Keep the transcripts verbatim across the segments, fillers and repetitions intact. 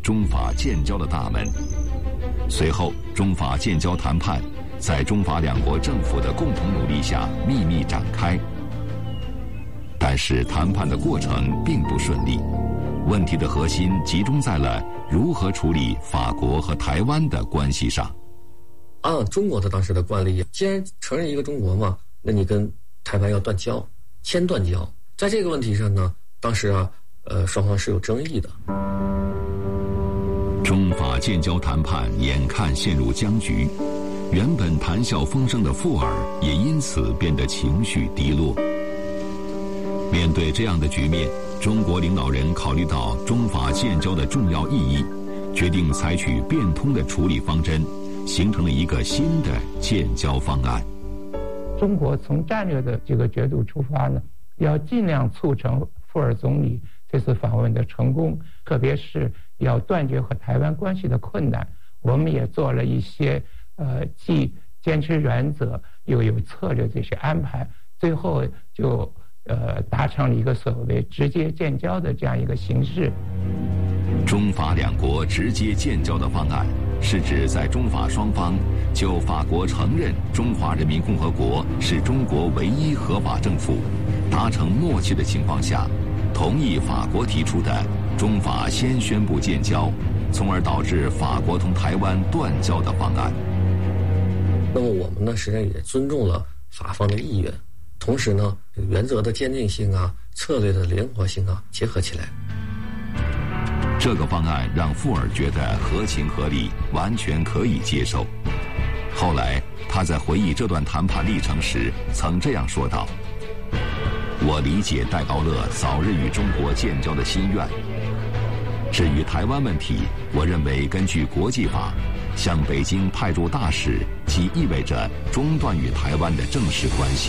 中法建交的大门。随后，中法建交谈判在中法两国政府的共同努力下秘密展开。但是谈判的过程并不顺利，问题的核心集中在了如何处理法国和台湾的关系上。 按中国的当时的惯例，既然承认一个中国嘛，那你跟台湾要断交，先断交。在这个问题上呢，当时啊，呃，双方是有争议的。 中法建交谈判眼看陷入僵局，原本谈笑风生的富尔也因此变得情绪低落。面对这样的局面，中国领导人考虑到中法建交的重要意义，决定采取变通的处理方针，形成了一个新的建交方案。 中国从战略的这个角度出发呢，要尽量促成富尔总理这次访问的成功，特别是要断绝和台湾关系的困难。我们也做了一些呃既坚持原则又有策略这些安排，最后就呃达成了一个所谓直接建交的这样一个形式。 中法两国直接建交的方案，是指在中法双方就法国承认中华人民共和国是中国唯一合法政府达成默契的情况下，同意法国提出的中法先宣布建交，从而导致法国同台湾断交的方案。 那么我们呢，实际上也尊重了法方的意愿，同时呢，原则的坚定性啊，策略的灵活性啊，结合起来。 这个方案让富尔觉得合情合理，完全可以接受。后来他在回忆这段谈判历程时曾这样说道：我理解戴高乐早日与中国建交的心愿。至于台湾问题，我认为根据国际法，向北京派驻大使即意味着中断与台湾的正式关系。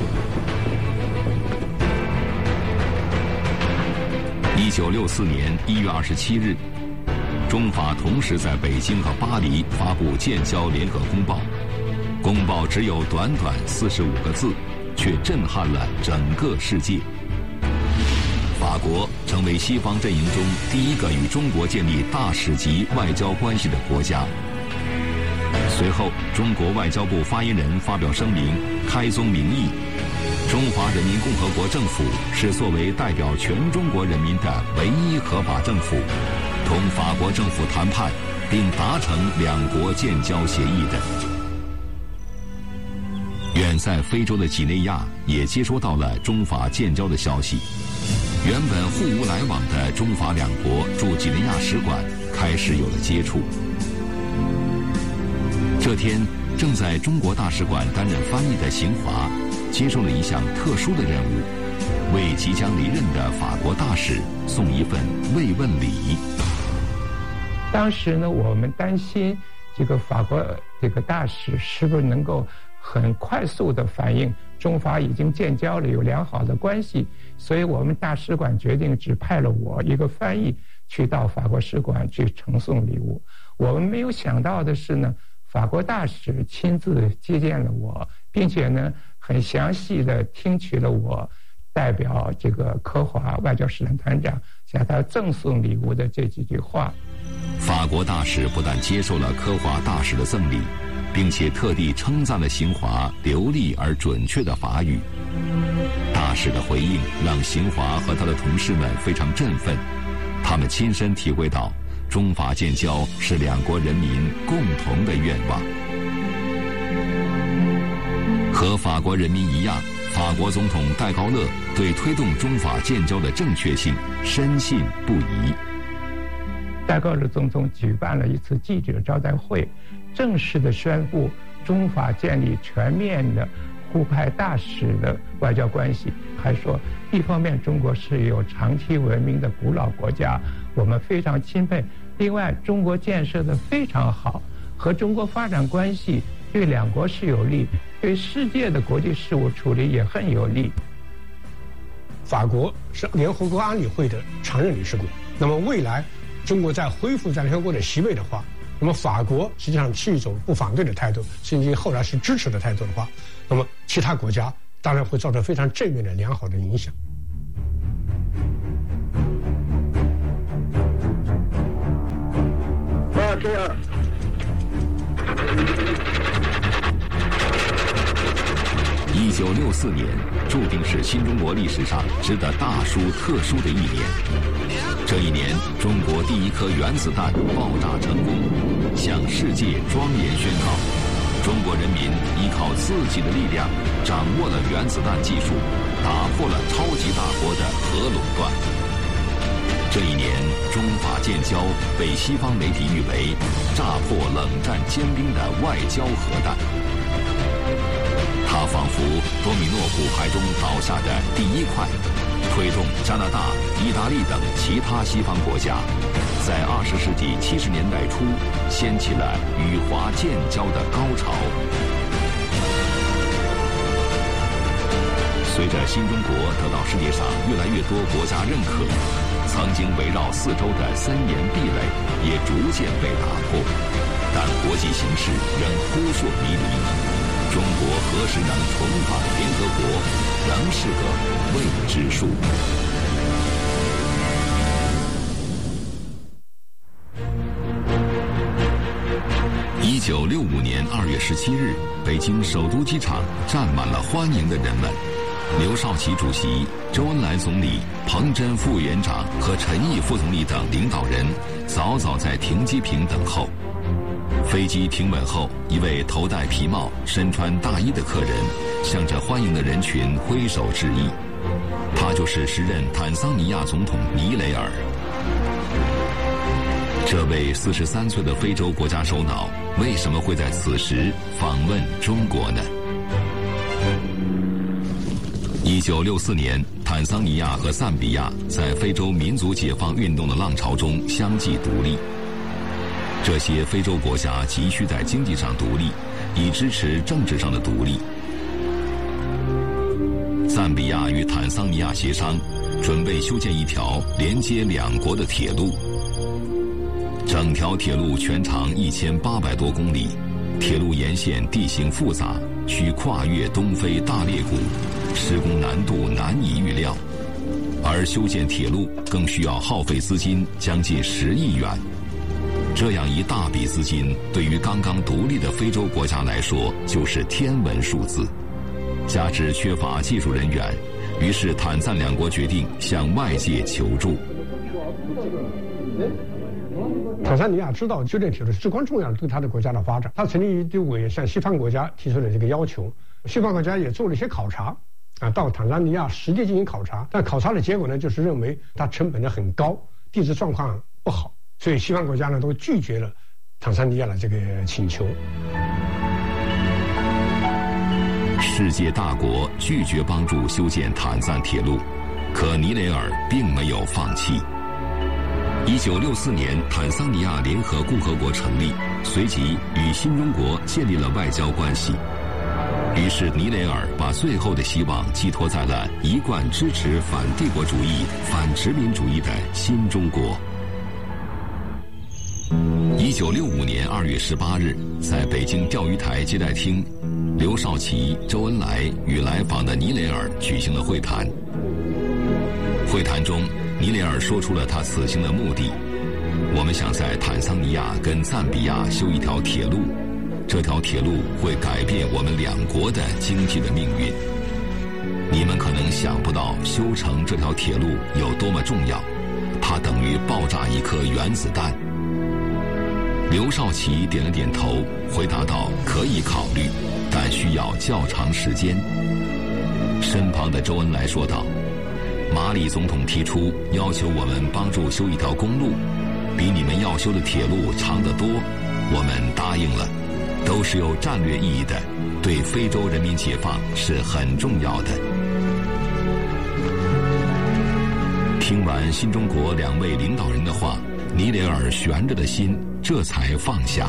一九六四年一月二十七日，中法同时在北京和巴黎发布建交联合公报。公报只有短短四十五个字，却震撼了整个世界。法国成为西方阵营中第一个与中国建立大使级外交关系的国家。随后，中国外交部发言人发表声明，开宗明义：中华人民共和国政府是作为代表全中国人民的唯一合法政府，同法国政府谈判，并达成两国建交协议的。远在非洲的几内亚也接收到了中法建交的消息，原本互无来往的中法两国驻几内亚使馆开始有了接触。这天，正在中国大使馆担任翻译的邢华接受了一项特殊的任务，为即将离任的法国大使送一份慰问礼。 当时呢，我们担心这个法国这个大使是不是能够很快速地反映中法已经建交了，有良好的关系，所以我们大使馆决定只派了我一个翻译去到法国使馆去呈送礼物。我们没有想到的是呢，法国大使亲自接见了我，并且呢很详细地听取了我代表这个科华外交使团团长向他赠送礼物的这几句话。 法国大使不但接受了科华大使的赠礼，并且特地称赞了邢华流利而准确的法语。大使的回应让邢华和他的同事们非常振奋，他们亲身体会到中法建交是两国人民共同的愿望。和法国人民一样，法国总统戴高乐对推动中法建交的正确性深信不疑。 戴高乐总统举办了一次记者招待会，正式地宣布中法建立全面的互派大使的外交关系，还说一方面中国是有长期文明的古老国家，我们非常钦佩，另外中国建设得非常好，和中国发展关系对两国是有利，对世界的国际事务处理也很有利。 法国是联合国安理会的常任理事国，那么未来中国在恢复在联合国的席位的话，那么法国实际上是一种不反对的态度，甚至后来是支持的态度的话，那么其他国家当然会造成非常正面的良好的影响。 K 二。 一九六四年注定是新中国历史上值得大书特书的一年。这一年，中国第一颗原子弹爆炸成功，向世界庄严宣告：中国人民依靠自己的力量，掌握了原子弹技术，打破了超级大国的核垄断。这一年，中法建交被西方媒体誉为炸破冷战坚冰的外交核弹。它仿佛多米诺骨牌中倒下的第一块，推动加拿大、意大利等其他西方国家，在二十世纪七十年代初掀起了与华建交的高潮。随着新中国得到世界上越来越多国家认可，曾经围绕四周的森严壁垒也逐渐被打破，但国际形势仍扑朔迷离。中国何时能重返联合国，仍是个未知数。一九六五年二月十七日，北京首都机场站满了欢迎的人们。刘少奇主席、周恩来总理、彭真副委员长和陈毅副总理等领导人早早在停机坪等候。飞机停稳后，一位头戴皮帽、身穿大衣的客人向着欢迎的人群挥手致意。他就是时任坦桑尼亚总统尼雷尔。这位四十三岁的非洲国家首脑为什么会在此时访问中国呢？一九六四年，坦桑尼亚和赞比亚在非洲民族解放运动的浪潮中相继独立。这些非洲国家急需在经济上独立，以支持政治上的独立。赞比亚与坦桑尼亚协商，准备修建一条连接两国的铁路。整条铁路全长一千八百多公里，铁路沿线地形复杂，需跨越东非大裂谷，施工难度难以预料。而修建铁路更需要耗费资金将近十亿元。这样一大笔资金，对于刚刚独立的非洲国家来说就是天文数字。加之缺乏技术人员，于是坦赞两国决定向外界求助。 坦桑尼亚知道修建铁路是至关重要的，对他的国家的发展。他曾经对我也向西方国家提出了这个要求，西方国家也做了一些考察，啊，到坦桑尼亚实地进行考察，但考察的结果呢，就是认为它成本呢很高，地质状况不好。所以西方国家呢都拒绝了坦桑尼亚的这个请求。 世界大国拒绝帮助修建坦赞铁路，可尼雷尔并没有放弃。一九六四年，坦桑尼亚联合共和国成立，随即与新中国建立了外交关系。于是尼雷尔把最后的希望寄托在了一贯支持反帝国主义、反殖民主义的新中国。一九六五年二月十八日，在北京钓鱼台接待厅，刘少奇、周恩来与来访的尼雷尔举行了会谈。会谈中，尼雷尔说出了他此行的目的：我们想在坦桑尼亚跟赞比亚修一条铁路，这条铁路会改变我们两国的经济的命运。你们可能想不到修成这条铁路有多么重要，它等于爆炸一颗原子弹。刘少奇点了点头，回答道：可以考虑，但需要较长时间。身旁的周恩来说道：马里总统提出要求我们帮助修一条公路，比你们要修的铁路长得多，我们答应了，都是有战略意义的，对非洲人民解放是很重要的。听完新中国两位领导人的话，尼雷尔悬着的心这才放下。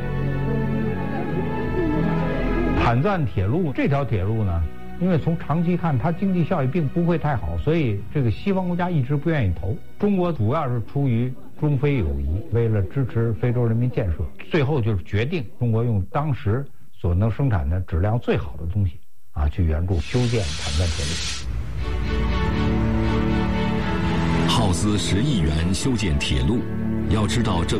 坦赞铁路这条铁路呢，因为从长期看它经济效益并不会太好，所以这个西方国家一直不愿意投。中国主要是出于中非友谊，为了支持非洲人民建设，最后就是决定中国用当时所能生产的质量最好的东西啊，去援助修建坦赞铁路。 耗资十亿元修建铁路，要知道这